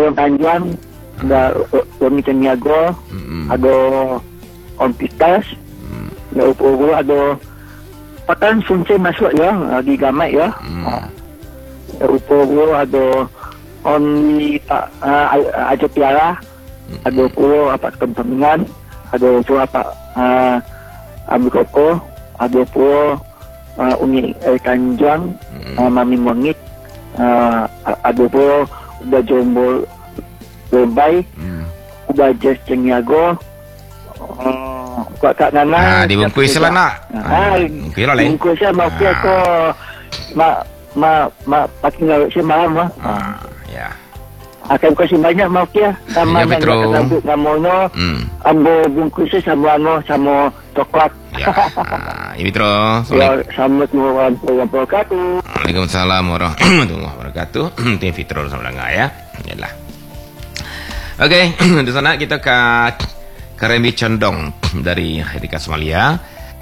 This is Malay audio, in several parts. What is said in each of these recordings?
Orang Tanjuan, ada Umi Ceniago, ada Om Pistas, ada Upo ada Patan Sunce masuk ya, di Gamai ya. Upo ada Om Ajo Tiara, ada Upo apa Kempengan, ada Upo apa Abu Koko, ada Upo Umi Tanjuan, Mami Mongit, ada Upo udah Jombol Lebay, udah Jes Ceniago, Kuat Kak Nana. Dibungkus lah nak. Mungkin lah lain. Dibungkus lah, maaf ya ko, pakai ngarut saya malam lah. Ya. Akan kasih banyak maaf ya. Sama Ya, Petro. Namono, ambo bungkusnya sama coklat. Ya. Ya, Petro. Ya, Assalamualaikum warahmatullahi wabarakatuh. Waalaikumsalam warahmatullahi wabarakatuh. Itu Fitro sama dengar ya. Yalah. Okey, di sana kita ke Rembi Condong dari Rika Somalia.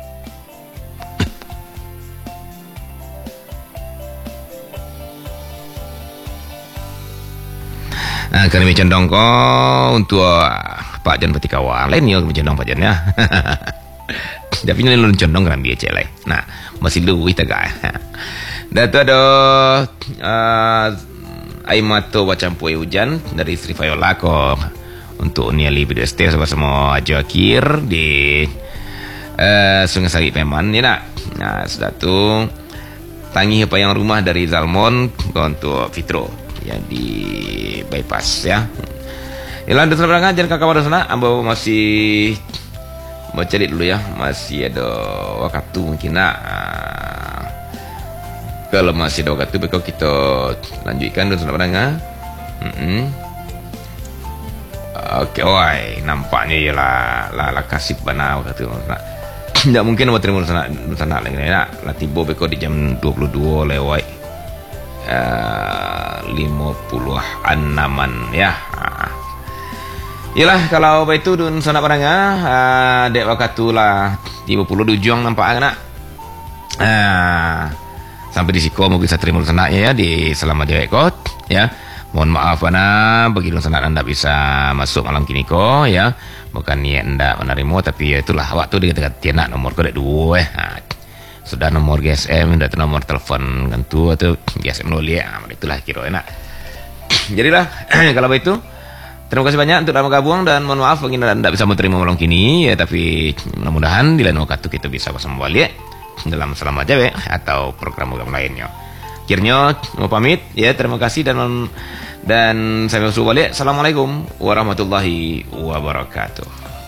Nah, Rembi Condong ko untuk Pak Jan Petikawa. Lain ya Rembi Condong Pak Jan ya. Tapi ni lun Condong Rembi aja lah. Nah, masih lu kita gak. Dan tu ada Aimato Wacampue Hujan dari Sri Viola ko untuk Niali Video Estate sama-sama Joakir di Sungai Sari Peman ya nak. Nah, sudah tu Tangi apa yang rumah dari Zalmon untuk Fitro yang di bypass ya. Yalah ada seberang jangan kakak pada sana. Ambo masih mau cari dulu ya. Masih ada waktu mungkin nak. Kalau masih ada waktu besok kita lanjutkan dulu sana padang. Okey, oi, nampaknya ialah la kasih bana waktu sana. Tak mungkin buat terima sana lagi nak. La tiba besok di jam 22 lewat 56-an ya. Yalah kalau begitu dun sana padang dek waktu lah 30 juang nampak nak. Sampai di siko mungkin saya terima sana ya di Selamat Jaya Kot ya. Mohon maaf ana bagi dun sana anda bisa masuk malam kini ko ya. Bukan niat anda menerima tapi ya itulah waktu dia kata tiada nomor kode 2 sudah nomor GSM dan nomor telepon gantu atau GSM lo lihat itulah kira enak. Jadilah kalau begitu terima kasih banyak untuk dalam gabung dan mohon maaf bagi anda bisa menerima malam kini ya, tapi mudah-mudahan di lain waktu kita bisa bersama balik dalam Selamat Jawa atau program-program lainnya. Akhirnya mau pamit ya, terima kasih dan saya masuk balik. Assalamualaikum warahmatullahi wabarakatuh.